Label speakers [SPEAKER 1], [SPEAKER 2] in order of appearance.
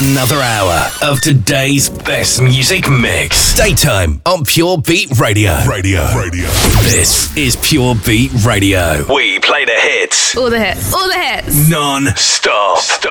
[SPEAKER 1] Another hour of today's best music mix. Daytime on Pure Beat Radio. This is Pure Beat Radio. We play the hits.
[SPEAKER 2] All the hits.
[SPEAKER 1] Non-stop.